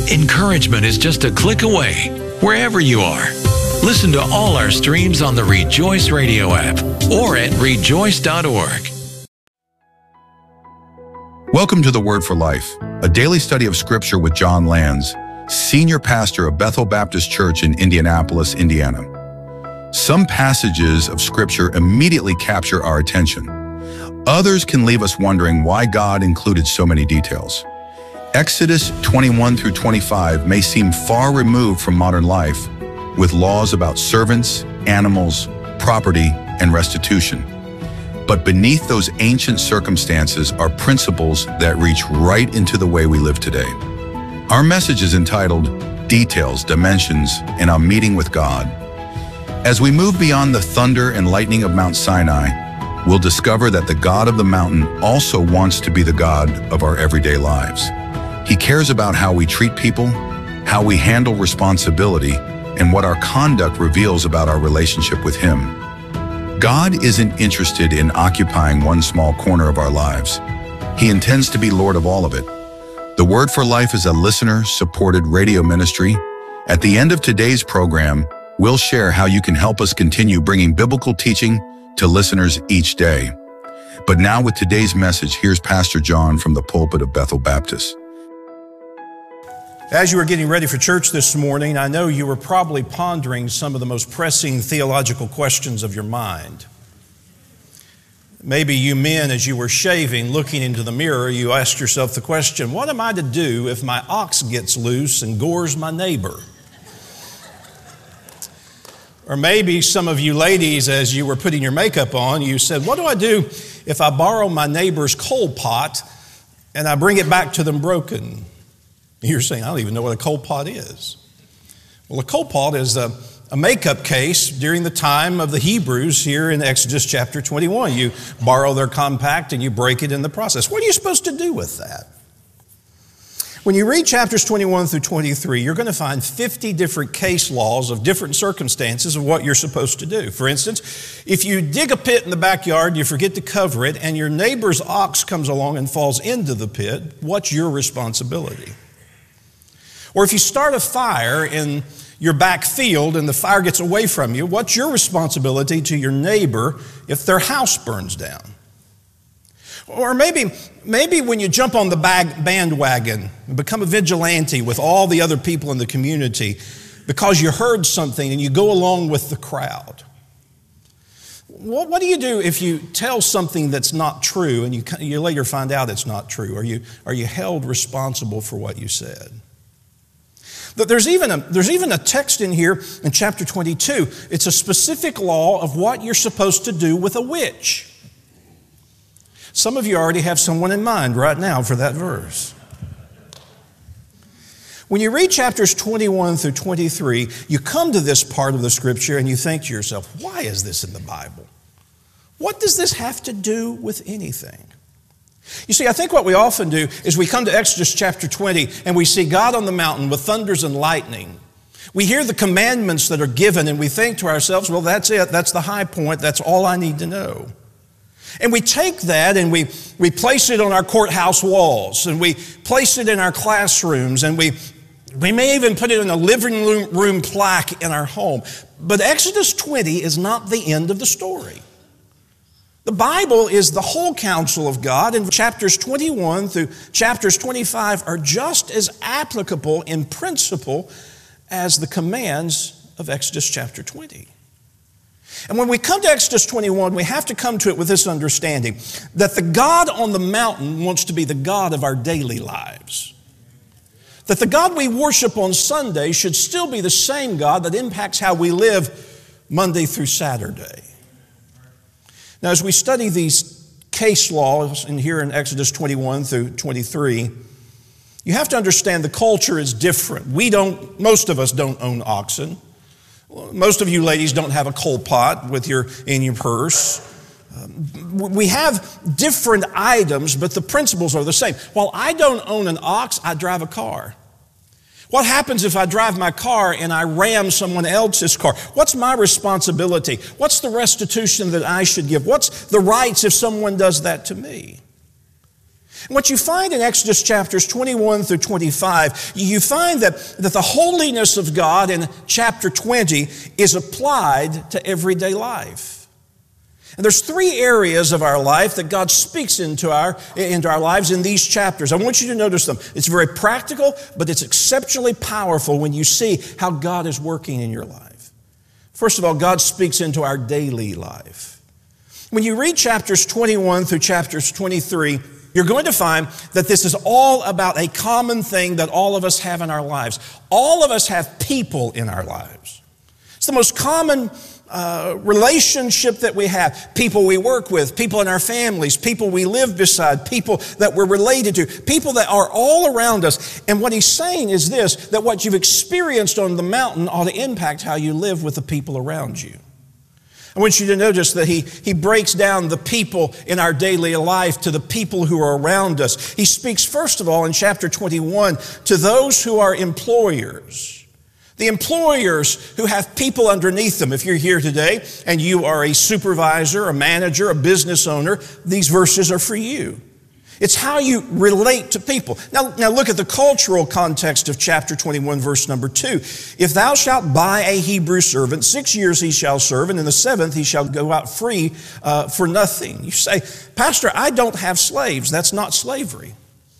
Encouragement is just a click away, wherever you are. Listen to all our streams on the Rejoice Radio app or at rejoice.org. Welcome to the Word for Life, a daily study of Scripture with John Lanz, Senior Pastor of Bethel Baptist Church in Indianapolis, Indiana. Some passages of Scripture immediately capture our attention. Others can leave us wondering why God included so many details. Exodus 21 through 25 may seem far removed from modern life, with laws about servants, animals, property, and restitution. But beneath those ancient circumstances are principles that reach right into the way we live today. Our message is entitled Details, Dimensions, and Our Meeting with God. As we move beyond the thunder and lightning of Mount Sinai, we'll discover that the God of the mountain also wants to be the God of our everyday lives. He cares about how we treat people, how we handle responsibility, and what our conduct reveals about our relationship with Him. God isn't interested in occupying one small corner of our lives. He intends to be Lord of all of it. The Word for Life is a listener-supported radio ministry. At the end of today's program, we'll share how you can help us continue bringing biblical teaching to listeners each day. But now with today's message, here's Pastor John from the pulpit of Bethel Baptist. As you were getting ready for church this morning, I know you were probably pondering some of the most pressing theological questions of your mind. Maybe you men, as you were shaving, looking into the mirror, you asked yourself the question, what am I to do if my ox gets loose and gores my neighbor? Or maybe some of you ladies, as you were putting your makeup on, you said, what do I do if I borrow my neighbor's coal pot and I bring it back to them broken? You're saying, I don't even know what a coal pot is. Well, a coal pot is a makeup case during the time of the Hebrews here in Exodus chapter 21. You borrow their compact and you break it in the process. What are you supposed to do with that? When you read chapters 21 through 23, you're going to find 50 different case laws of different circumstances of what you're supposed to do. For instance, if you dig a pit in the backyard, you forget to cover it, and your neighbor's ox comes along and falls into the pit, what's your responsibility? Or if you start a fire in your back field and the fire gets away from you, what's your responsibility to your neighbor if their house burns down? Or maybe when you jump on the bandwagon and become a vigilante with all the other people in the community because you heard something and you go along with the crowd. What do you do if you tell something that's not true and you later find out it's not true? Are you held responsible for what you said? There's even a text in here in chapter 22. It's a specific law of what you're supposed to do with a witch. Some of you already have someone in mind right now for that verse. When you read chapters 21 through 23, you come to this part of the scripture and you think to yourself, why is this in the Bible? What does this have to do with anything? You see, I think what we often do is we come to Exodus chapter 20 and we see God on the mountain with thunders and lightning. We hear the commandments that are given and we think to ourselves, well, that's it. That's the high point. That's all I need to know. And we take that and we place it on our courthouse walls and we place it in our classrooms and we may even put it in a living room plaque in our home. But Exodus 20 is not the end of the story. The Bible is the whole counsel of God, and chapters 21 through chapters 25 are just as applicable in principle as the commands of Exodus chapter 20. And when we come to Exodus 21, we have to come to it with this understanding that the God on the mountain wants to be the God of our daily lives. That the God we worship on Sunday should still be the same God that impacts how we live Monday through Saturday. Now, as we study these case laws here in Exodus 21 through 23, you have to understand the culture is different. Most of us don't own oxen. Most of you ladies don't have a coal pot in your purse. We have different items, but the principles are the same. While I don't own an ox, I drive a car. What happens if I drive my car and I ram someone else's car? What's my responsibility? What's the restitution that I should give? What's the rights if someone does that to me? And what you find in Exodus chapters 21 through 25, you find that the holiness of God in chapter 20 is applied to everyday life. And there's three areas of our life that God speaks into our lives in these chapters. I want you to notice them. It's very practical, but it's exceptionally powerful when you see how God is working in your life. First of all, God speaks into our daily life. When you read chapters 21 through chapters 23, you're going to find that this is all about a common thing that all of us have in our lives. All of us have people in our lives. It's the most common relationship that we have. People we work with, people in our families, people we live beside, people that we're related to, people that are all around us. And what he's saying is this, that what you've experienced on the mountain ought to impact how you live with the people around you. I want you to notice that he breaks down the people in our daily life to the people who are around us. He speaks, first of all, in chapter 21, to those who are employers. The employers who have people underneath them. If you're here today and you are a supervisor, a manager, a business owner, these verses are for you. It's how you relate to people. Now look at the cultural context of chapter 21, verse number 2. If thou shalt buy a Hebrew servant, 6 years he shall serve, and in the 7th he shall go out free for nothing. You say, Pastor, I don't have slaves. That's not slavery.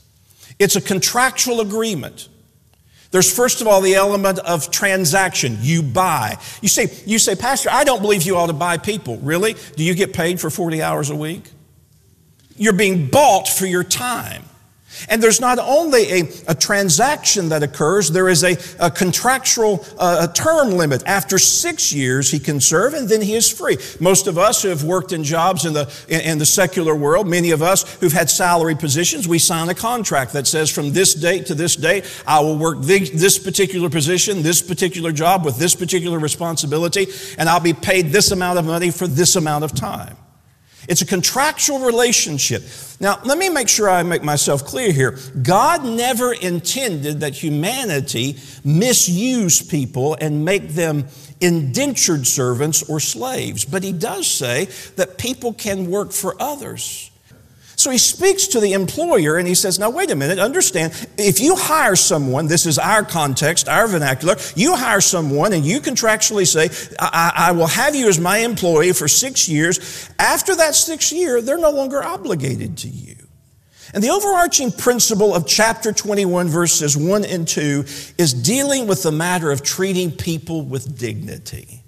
It's a contractual agreement. There's first of all the element of transaction. You buy. You say, Pastor, I don't believe you ought to buy people. Really? Do you get paid for 40 hours a week? You're being bought for your time. And there's not only a transaction that occurs, there is a contractual term limit. After 6 years, he can serve, and then he is free. Most of us who have worked in jobs in the secular world, many of us who've had salary positions, we sign a contract that says from this date to this date, I will work this particular position, this particular job with this particular responsibility, and I'll be paid this amount of money for this amount of time. It's a contractual relationship. Now, let me make sure I make myself clear here. God never intended that humanity misuse people and make them indentured servants or slaves. But he does say that people can work for others. So he speaks to the employer and he says, now wait a minute, understand, if you hire someone, this is our context, our vernacular, you hire someone and you contractually say, I will have you as my employee for 6 years. After that 6th year, they're no longer obligated to you. And the overarching principle of chapter 21, verses 1 and 2 is dealing with the matter of treating people with dignity.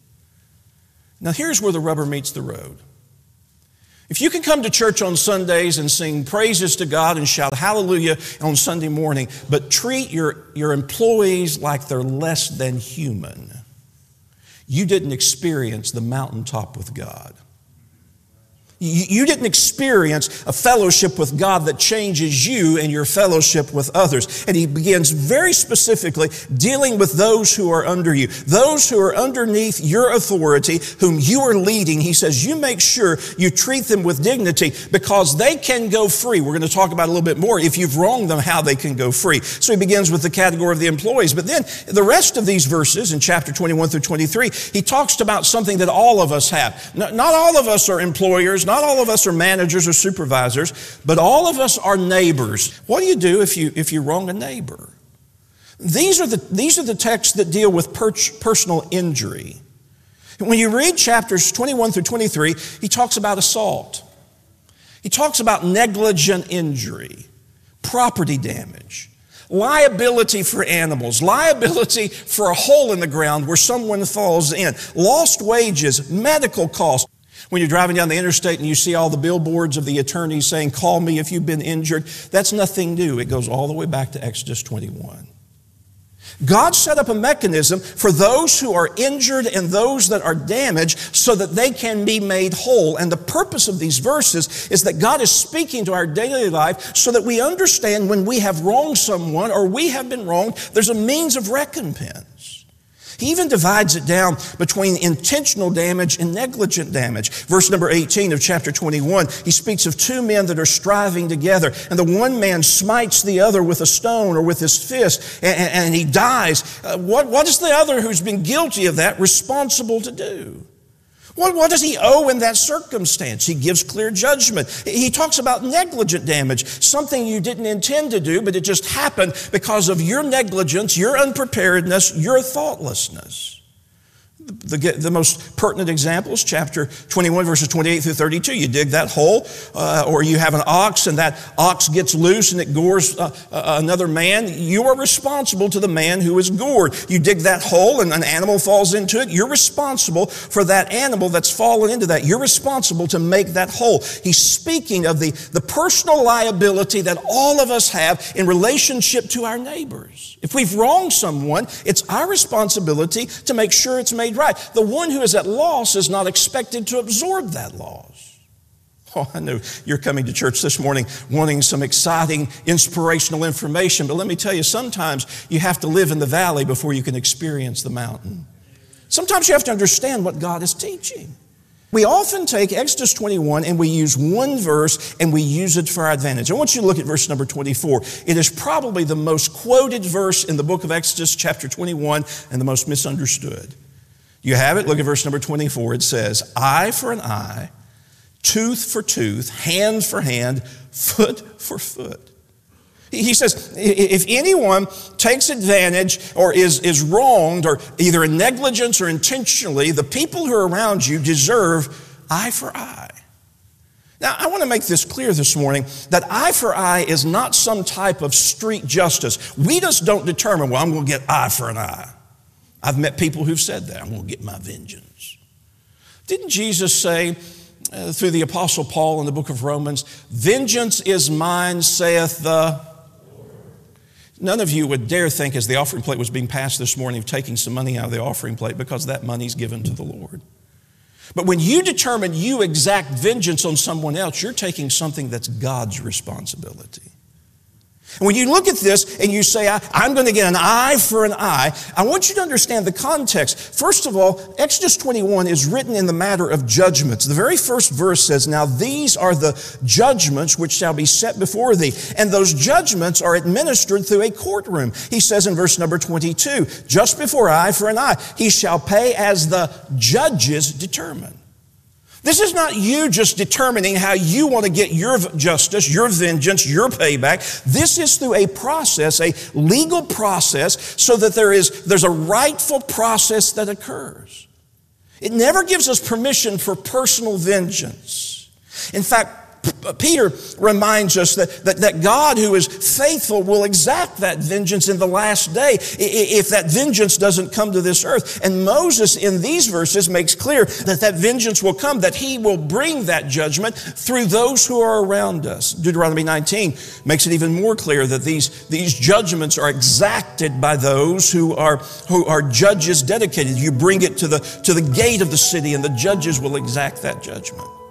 Now here's where the rubber meets the road. If you can come to church on Sundays and sing praises to God and shout hallelujah on Sunday morning, but treat your employees like they're less than human, you didn't experience the mountaintop with God. You didn't experience a fellowship with God that changes you and your fellowship with others. And he begins very specifically dealing with those who are under you, those who are underneath your authority, whom you are leading. He says, you make sure you treat them with dignity because they can go free. We're going to talk about a little bit more, if you've wronged them, how they can go free. So he begins with the category of the employees. But then the rest of these verses in chapter 21 through 23, he talks about something that all of us have. Not all of us are employers. Not all of us are managers or supervisors, but all of us are neighbors. What do you do if you wrong a neighbor? These are the texts that deal with personal injury. When you read chapters 21 through 23, he talks about assault. He talks about negligent injury, property damage, liability for animals, liability for a hole in the ground where someone falls in, lost wages, medical costs. When you're driving down the interstate and you see all the billboards of the attorneys saying, call me if you've been injured, that's nothing new. It goes all the way back to Exodus 21. God set up a mechanism for those who are injured and those that are damaged so that they can be made whole. And the purpose of these verses is that God is speaking to our daily life so that we understand when we have wronged someone or we have been wronged, there's a means of recompense. He even divides it down between intentional damage and negligent damage. Verse number 18 of chapter 21, he speaks of two men that are striving together, and the one man smites the other with a stone or with his fist, and he dies. What is the other who's been guilty of that responsible to do? What does he owe in that circumstance? He gives clear judgment. He talks about negligent damage, something you didn't intend to do, but it just happened because of your negligence, your unpreparedness, your thoughtlessness. The most pertinent example is chapter 21, verses 28 through 32. You dig that hole, or you have an ox, and that ox gets loose and it gores another man. You are responsible to the man who is gored. You dig that hole and an animal falls into it. You're responsible for that animal that's fallen into that. You're responsible to make that whole. He's speaking of the personal liability that all of us have in relationship to our neighbors. If we've wronged someone, it's our responsibility to make sure it's made right. The one who is at loss is not expected to absorb that loss. Oh, I know you're coming to church this morning wanting some exciting, inspirational information, but let me tell you, sometimes you have to live in the valley before you can experience the mountain. Sometimes you have to understand what God is teaching. We often take Exodus 21 and we use one verse and we use it for our advantage. I want you to look at verse number 24. It is probably the most quoted verse in the book of Exodus, chapter 21, and the most misunderstood. You have it? Look at verse number 24. It says, eye for an eye, tooth for tooth, hand for hand, foot for foot. He says, if anyone takes advantage or is wronged, or either in negligence or intentionally, the people who are around you deserve eye for eye. Now, I want to make this clear this morning, that eye for eye is not some type of street justice. We just don't determine, well, I'm going to get eye for an eye. I've met people who've said that. I'm going to get my vengeance. Didn't Jesus say through the Apostle Paul in the book of Romans, vengeance is mine, saith the... None of you would dare think, as the offering plate was being passed this morning, of taking some money out of the offering plate, because that money's given to the Lord. But when you determine you exact vengeance on someone else, you're taking something that's God's responsibility. And when you look at this and you say, I'm going to get an eye for an eye, I want you to understand the context. First of all, Exodus 21 is written in the matter of judgments. The very first verse says, now these are the judgments which shall be set before thee. And those judgments are administered through a courtroom. He says in verse number 22, just before eye for an eye, he shall pay as the judges determine. This is not you just determining how you want to get your justice, your vengeance, your payback. This is through a process, a legal process, so that there's a rightful process that occurs. It never gives us permission for personal vengeance. In fact, Peter reminds us that God, who is faithful, will exact that vengeance in the last day if that vengeance doesn't come to this earth. And Moses in these verses makes clear that vengeance will come, that he will bring that judgment through those who are around us. Deuteronomy 19 makes it even more clear that these judgments are exacted by those who are judges dedicated. You bring it to the gate of the city, and the judges will exact that judgment.